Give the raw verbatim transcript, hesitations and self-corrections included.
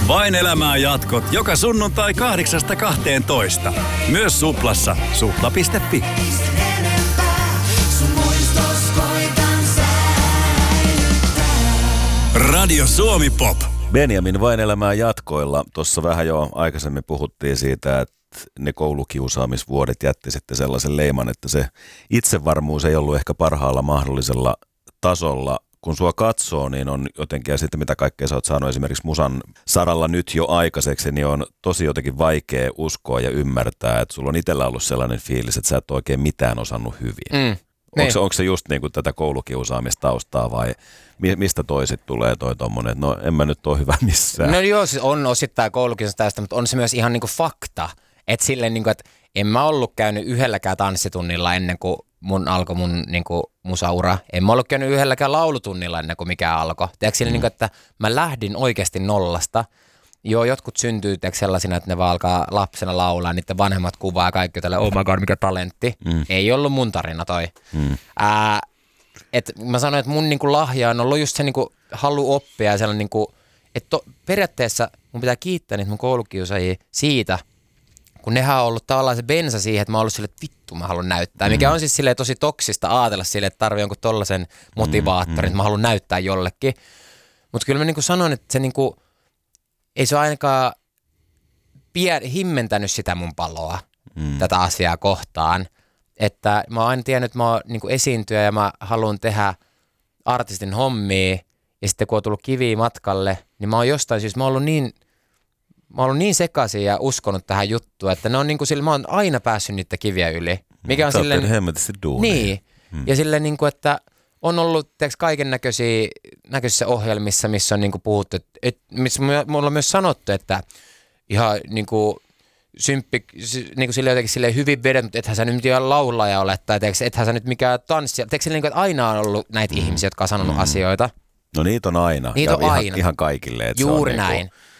Vain elämää jatkot joka sunnuntai kahdeksasta kahteentoista. Myös Suplassa. Supla piste fi. Radio Suomi Pop. Benjamin Vain elämää jatkoilla. Tuossa vähän jo aikaisemmin puhuttiin siitä, että ne koulukiusaamisvuodet jätti sitten sellaisen leiman, että se itsevarmuus ei ollut ehkä parhaalla mahdollisella tasolla. Kun sua katsoo, niin on jotenkin, ja sitten mitä kaikkea sä oot saanut esimerkiksi musan saralla nyt jo aikaiseksi, niin on tosi jotenkin vaikea uskoa ja ymmärtää, että sulla on itsellä ollut sellainen fiilis, että sä et oikein mitään osannut hyvin. Mm, onko, se, onko se just niin kuin tätä koulukiusaamistaustaa vai mistä toisit tulee toi tommonen, että no en mä nyt ole hyvä missään? No joo, siis on osittain koulukiusaamista, mutta on se myös ihan niin kuin fakta, että silleen niin kuin, että en mä ollut käynyt yhdelläkään tanssitunnilla ennen kuin mun alkoi mun niinku musaura. En mä ollut käynyt yhdelläkään laulutunnilla ennen kuin mikään alkoi. Tiedätkö sille, mm. niinku, että mä lähdin oikeasti nollasta. Joo, jotkut syntyy tiedätkö, sellaisina, että ne vaan alkaa lapsena laulaa, niiden vanhemmat kuvaa ja kaikki tälle, oh my god, mikä talentti. Mm. Ei ollut mun tarina toi. Mm. Ää, et mä sanoin, että mun niinku lahja on ollut just se niinku halu oppia ja sellainen, niinku, että to, periaatteessa mun pitää kiittää niitä mun koulukiusaajia siitä, kun nehän on ollut tavallaan se bensa siihen, että mä oon ollut silleen, että vittu mä haluan näyttää. Mikä on siis silleen tosi toksista ajatella silleen, että tarvii jonkun tollaisen motivaattorin, mm, että mä haluan näyttää jollekin. Mutta kyllä mä niinku sanoin, että se niinku, ei se ole ainakaan pien, himmentänyt sitä mun paloa, mm. tätä asiaa kohtaan. Että mä oon aina tiennyt, että mä oon niinku esiintyjä ja mä haluan tehdä artistin hommia. Ja sitten kun on tullut kiviä matkalle, niin mä oon jostain syystä, mä oon ollut niin... Mä oon ollut niin sekaisin ja uskonut tähän juttuun, että ne on niin kuin sille, mä oon aina päässyt niitä kiviä yli. Mikä on Sä silleen... hemmetisti duunia. Niin. Hmm. Ja silleen niin kuin, että on ollut teeksi kaiken näköisiä, näköisissä ohjelmissa, missä on niin kuin puhuttu, että, että missä mulla on myös sanottu, että ihan niin kuin symppi, niin kuin silleen jotenkin silleen hyvin vedetty, mutta ethän sä nyt mikään laulaja ole, tai teeksi, ethän sä nyt mikään tanssija. Teeksi silleen, että aina on ollut näitä hmm. ihmisiä, jotka on sanonut hmm. asioita. No niitä on aina. Niitä on ihan, aina. Ihan kaikille. Että juuri se on näin. Niin kuin